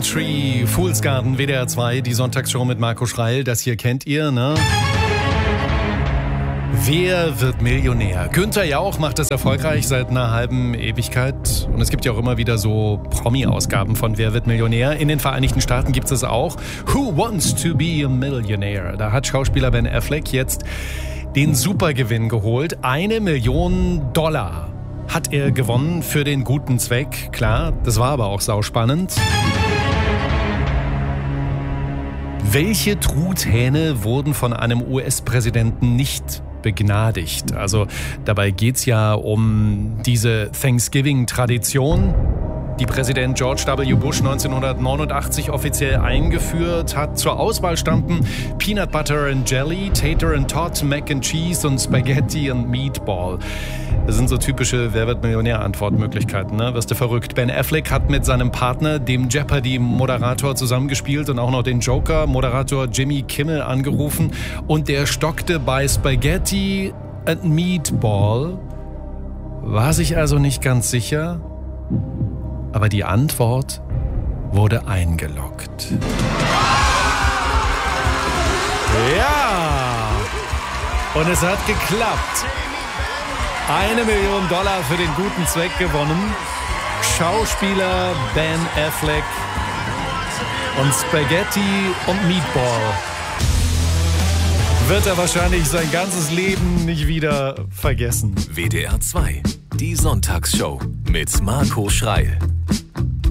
Tree, Fool's Garden, WDR 2, die Sonntagsshow mit Marco Schreil. Das hier kennt ihr, ne? Wer wird Millionär? Günther Jauch macht das erfolgreich seit einer halben Ewigkeit. Und es gibt ja auch immer wieder so Promi-Ausgaben von Wer wird Millionär. In den Vereinigten Staaten gibt es auch Who Wants to be a Millionaire? Da hat Schauspieler Ben Affleck jetzt den Supergewinn geholt. $1 Million hat er gewonnen für den guten Zweck. Klar, das war aber auch sauspannend. Welche Truthähne wurden von einem US-Präsidenten nicht begnadigt? Also dabei geht's ja um diese Thanksgiving-Tradition, die Präsident George W. Bush 1989 offiziell eingeführt hat. Zur Auswahl standen Peanut Butter and Jelly, Tater and Tot, Mac and Cheese und Spaghetti and Meatball. Das sind so typische Wer wird Millionär-Antwortmöglichkeiten, ne? Wirst du verrückt. Ben Affleck hat mit seinem Partner, dem Jeopardy-Moderator, zusammengespielt und auch noch den Joker-Moderator Jimmy Kimmel angerufen. Und der stockte bei Spaghetti and Meatball. War sich also nicht ganz sicher, aber die Antwort wurde eingeloggt. Ja! Und es hat geklappt. $1 Million für den guten Zweck gewonnen. Schauspieler Ben Affleck und Spaghetti und Meatball. Wird er wahrscheinlich sein ganzes Leben nicht wieder vergessen. WDR 2, die Sonntagsshow mit Marco Schreil.